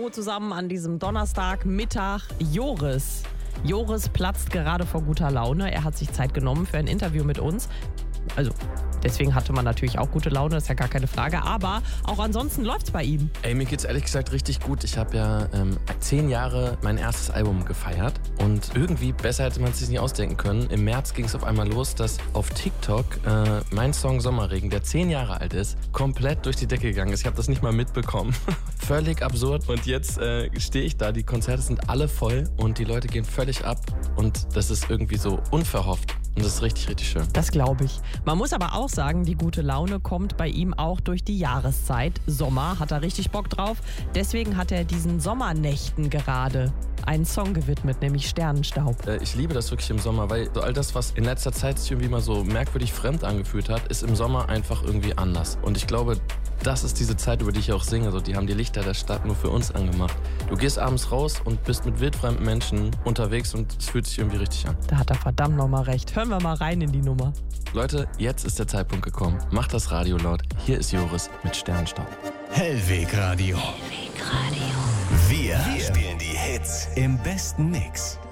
Hallo zusammen an diesem Donnerstagmittag. Joris platzt gerade vor guter Laune. Er hat sich Zeit genommen für ein Interview mit uns. Also, deswegen hatte man natürlich auch gute Laune, das ist ja gar keine Frage. Aber auch ansonsten läuft's bei ihm. Ey, mir geht's ehrlich gesagt richtig gut. Ich habe ja 10 Jahre mein erstes Album gefeiert. Und irgendwie, besser hätte man es sich nicht ausdenken können. Im März ging es auf einmal los, dass auf TikTok mein Song Sommerregen, der 10 Jahre alt ist, komplett durch die Decke gegangen ist. Ich habe das nicht mal mitbekommen. Völlig absurd. Und jetzt stehe ich da, die Konzerte sind alle voll und die Leute gehen völlig ab. Und das ist irgendwie so unverhofft. Und das ist richtig, richtig schön. Das glaube ich. Man muss aber auch sagen, die gute Laune kommt bei ihm auch durch die Jahreszeit. Sommer hat er richtig Bock drauf. Deswegen hat er diesen Sommernächten gerade einen Song gewidmet, nämlich Sternenstaub. Ich liebe das wirklich im Sommer, weil so all das, was in letzter Zeit sich irgendwie mal so merkwürdig fremd angefühlt hat, ist im Sommer einfach irgendwie anders. Und ich glaube, das ist diese Zeit, über die ich auch singe. So, die haben die Lichter der Stadt nur für uns angemacht. Du gehst abends raus und bist mit wildfremden Menschen unterwegs und es fühlt sich irgendwie richtig an. Da hat er verdammt nochmal recht. Hören wir mal rein in die Nummer. Leute, jetzt ist der Zeitpunkt gekommen. Macht das Radio laut. Hier ist Joris mit Sternenstaub. Hellweg Radio. Hellweg Radio. Wir spielen die Hits im besten Mix.